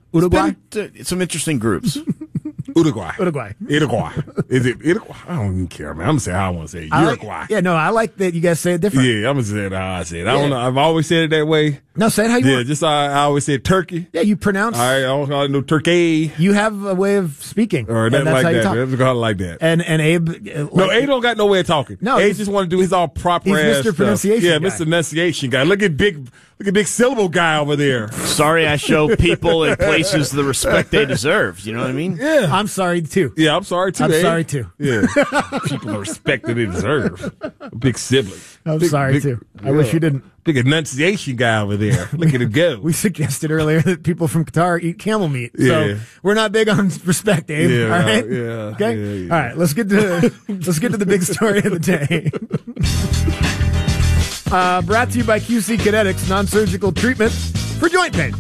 Uruguay? Some interesting groups. Uruguay. Uruguay. Is it Uruguay? I don't even care, man. I'm going to say how I want to say it. Uruguay. I like that you guys say it different. Yeah, I'm going to say it how I say it. I don't know. I've always said it that way. No, say it how you want. Yeah, just I always said Turkey. Yeah, you pronounce. I know Turkey. You have a way of speaking. Or nothing like that. It's called like that. And Abe. No, Abe don't got no way of talking. No, Abe just want to do his all proper he's ass Mr. stuff. Pronunciation Yeah, guy. Mr. Pronunciation guy. Look at big syllable guy over there. Sorry, I show people in places the respect they deserve. You know what I mean? Yeah. I'm sorry, too. Yeah, I'm sorry, too, I'm Abe. sorry, too. Yeah. People the respect that they deserve. Big sibling. I'm sorry, too. I wish you didn't. Big enunciation guy over there. Look at him go. We suggested earlier that people from Qatar eat camel meat. Yeah. So we're not big on respect, Abe. Yeah, all right? yeah. Okay? Yeah. All right, let's get to the big story of the day. Brought to you by QC Kinetics, non-surgical treatment for joint pain.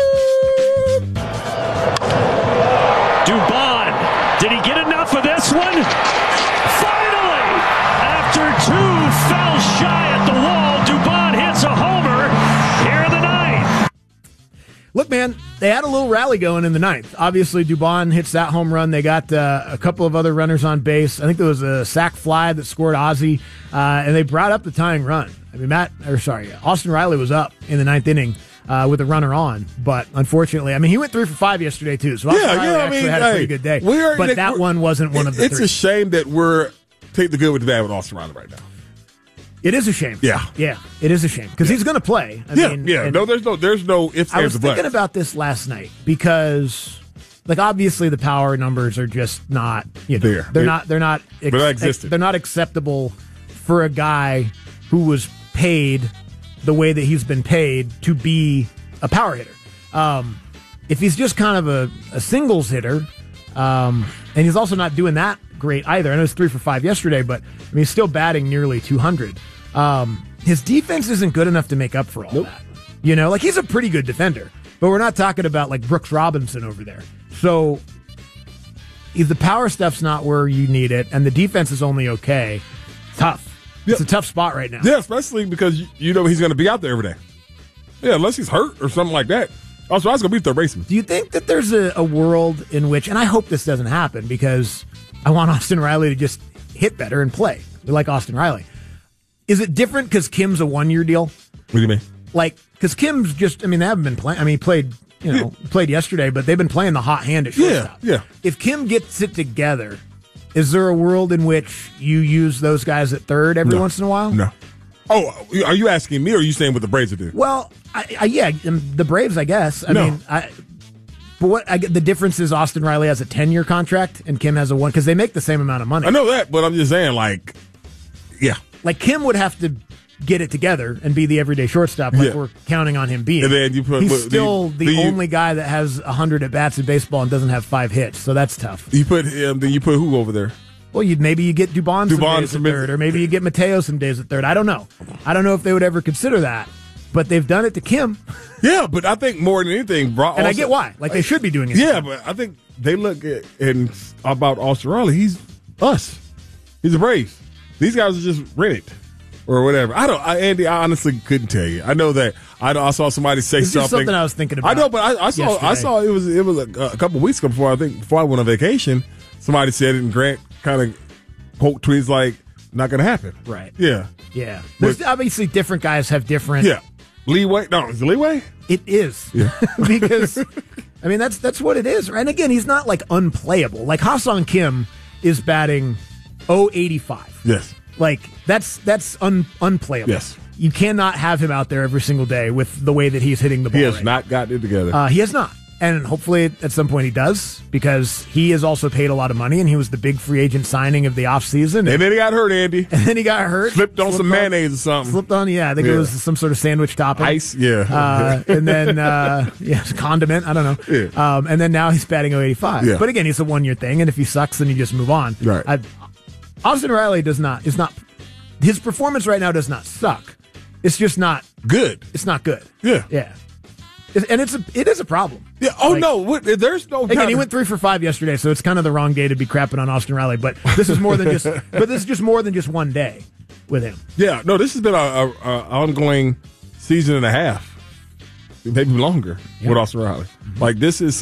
Dubon, did he get enough of this one? Finally, after two fell shy at the wall, Dubon hits a homer here in the ninth. Look, man, they had a little rally going in the ninth. Obviously, Dubon hits that home run. They got a couple of other runners on base. I think there was a sac fly that scored Ozzie, and they brought up the tying run. I mean, Austin Riley was up in the ninth inning with a runner on, but unfortunately, I mean, he went 3 for 5 yesterday too. So Austin Riley actually had a pretty good day. But that one wasn't one of the It's three. a shame that we're take the good with the bad with Austin Riley right now. It is a shame. Yeah, it is a shame because he's going to play. I mean, No, there's no ifs, I was ands, or buts. thinking about this last night because, like, obviously the power numbers are just not there. They're not existent. They're not acceptable for a guy who was paid the way that he's been paid to be a power hitter. If he's just kind of a singles hitter, and he's also not doing that great either. I know it's 3 for 5 yesterday, but I mean, he's still batting nearly 200. His defense isn't good enough to make up for all that. Like, he's a pretty good defender, but we're not talking about like Brooks Robinson over there. So if the power stuff's not where you need it and the defense is only okay, tough. It's a tough spot right now. Yeah, especially because you know he's going to be out there every day. Yeah, unless he's hurt or something like that. Also, I was going to be third baseman. Do you think that there's a world in which, and I hope this doesn't happen because I want Austin Riley to just hit better and play. We like Austin Riley. Is it different because Kim's a 1-year deal? What do you mean? Like, because Kim's just, I mean, they haven't been playing. I mean, he played, played yesterday, but they've been playing the hot hand at shortstop. Yeah. If Kim gets it together, is there a world in which you use those guys at third every once in a while? No. Oh, are you asking me or are you saying what the Braves would do? Well, the Braves, I guess. The difference is Austin Riley has a 10-year contract and Kim has a 1 because they make the same amount of money. I know that, but I'm just saying, like, yeah. Like, Kim would have to get it together and be the everyday shortstop like we're counting on him being. And then he's still the only guy that has 100 at-bats in baseball and doesn't have 5 hits, so that's tough. You put him, then you put who over there? Well, maybe you get Dubon some days at third, or maybe you get Mateo some days at third. I don't know. I don't know if they would ever consider that, but they've done it to Kim. Yeah, but I think more than anything, I get why. Like, they should be doing it. Yeah, but I think they look at and about Austin Riley. He's us. He's a Braves. These guys are just rented or whatever. Andy, I honestly couldn't tell you. I know that I saw somebody say it's something. Something I was thinking about. I know, but I saw it was a couple weeks ago before I went on vacation. Somebody said it, and Grant kind of quote tweets like, "Not going to happen." Right. Yeah. Yeah. There's obviously different guys have different. Yeah. Leeway? No, is it leeway? It is. Yeah. Because, I mean, that's what it is. Right? And again, he's not like unplayable. Like, Ha-Seong Kim is batting .085. Yes. Like, that's unplayable. Yes. You cannot have him out there every single day with the way that he's hitting the ball. He has not gotten it together. He has not. And hopefully at some point he does, because he is also paid a lot of money, and he was the big free agent signing of the offseason. And then he got hurt, Andy. And then he got hurt. Slipped on some mayonnaise or something. Slipped on, I think it was some sort of sandwich topping. Ice, yeah. And then, condiment, I don't know. Yeah. And then now he's batting .085. Yeah. But again, it's a 1-year thing, and if he sucks, then you just move on. Right. Austin Riley is not, his performance right now does not suck. It's just not good. It's not good. Yeah. Yeah. And it is a problem. Yeah. Oh, no. There's no. Again, he went 3 for 5 yesterday, so it's kind of the wrong day to be crapping on Austin Riley. But this is more than just. But this is just more than just one day with him. Yeah. No, this has been a ongoing season and a half, maybe longer with Austin Riley. Like, this is